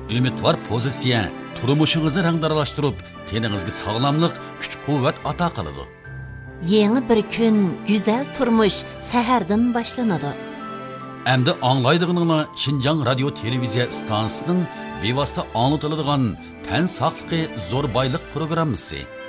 Umidvor pozitsiya turmushingizni rangdaralashtirib, teningizga sog'lomlik, kuch-quvvat ato qiladi. Yeni bir kun, güzel turmush sahardan boshlanadi. Endi anglaydig'iningni Xinjiang radio televiziya stansiyasining bevosita anlatiladigan tan saqligi zo'r boylik programmasi.